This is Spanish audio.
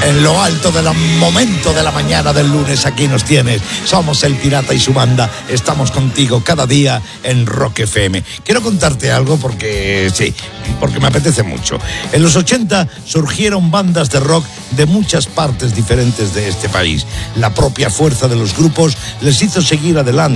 En lo alto del momento de la mañana del lunes, aquí nos tienes. Somos El Pirata y su banda. Estamos contigo cada día en Rock FM. Quiero contarte algo porque me apetece mucho. En los 80 surgieron bandas de rock de muchas partes diferentes de este país. La propia fuerza de los grupos les hizo seguir adelante.